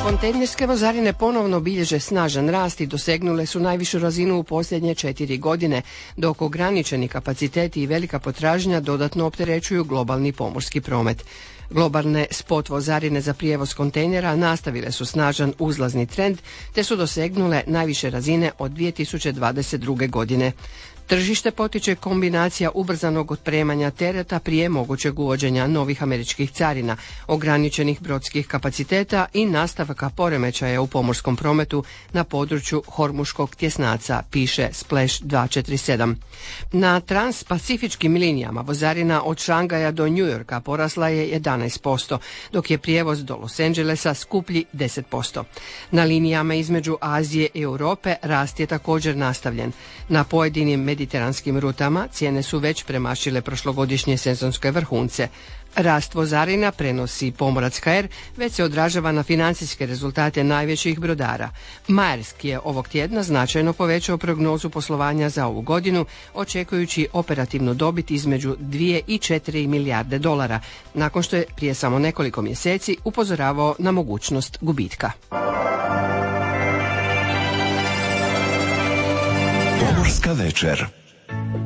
Kontejnerske vozarine ponovno bilježe snažan rast i dosegnule su najvišu razinu u posljednje 4 godine, dok ograničeni kapaciteti i velika potražnja dodatno opterećuju globalni pomorski promet. Globalne spot vozarine za prijevoz kontejnera nastavile su snažan uzlazni trend te su dosegnule najviše razine od 2022. godine. Tržište potiče kombinacija ubrzanog otpremanja tereta prije mogućeg uvođenja novih američkih carina, ograničenih brodskih kapaciteta i nastavka poremećaja u pomorskom prometu na području Hormuškog tjesnaca, piše Splash 247. Na transpacifičkim linijama vozarina od Šangaja do New Yorka porasla je 11%, dok je prijevoz do Los Angelesa skuplji 10%. Na linijama između Azije i Europe rast je također nastavljen. Na pojedinim mediteranskim rutama cijene su već premašile prošlogodišnje sezonske vrhunce. Rast vozarina, prenosi Pomorac HR, već se odražava na financijske rezultate najvećih brodara. Maersk je ovog tjedna značajno povećao prognozu poslovanja za ovu godinu, očekujući operativnu dobit između 2 i 4 milijarde dolara, nakon što je prije samo nekoliko mjeseci upozoravao na mogućnost gubitka. Pomorska večer.